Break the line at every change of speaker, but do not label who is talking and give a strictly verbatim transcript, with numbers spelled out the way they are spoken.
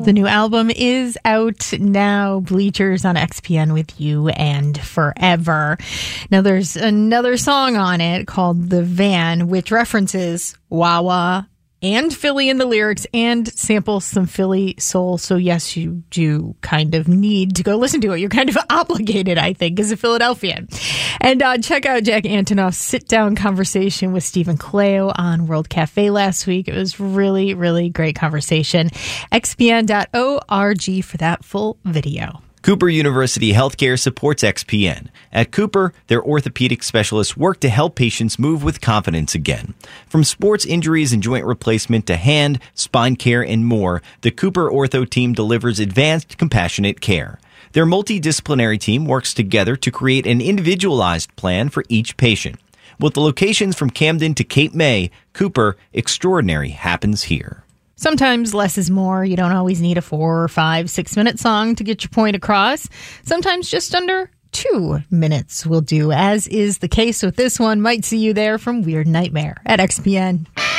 The new album is out now. Bleachers on X P N with You and Forever. Now there's another song on it called The Van, which references Wawa and Philly in the lyrics and samples some Philly soul. So yes, you do kind of need to go listen to it. You're kind of obligated, I think, as a Philadelphian. And uh, check out Jack Antonoff's sit-down conversation with Stephen Kaleo on World Cafe last week. It was really, really great conversation. X P N dot org for that full video.
Cooper University Healthcare supports X P N. At Cooper, their orthopedic specialists work to help patients move with confidence again. From sports injuries and joint replacement to hand, spine care, and more, the Cooper Ortho team delivers advanced, compassionate care. Their multidisciplinary team works together to create an individualized plan for each patient. With the locations from Camden to Cape May, Cooper, extraordinary happens here.
Sometimes less is more. You don't always need a four or five, six minute song to get your point across. Sometimes just under two minutes will do, as is the case with this one. Might see you there from Weird Nightmare at X P N.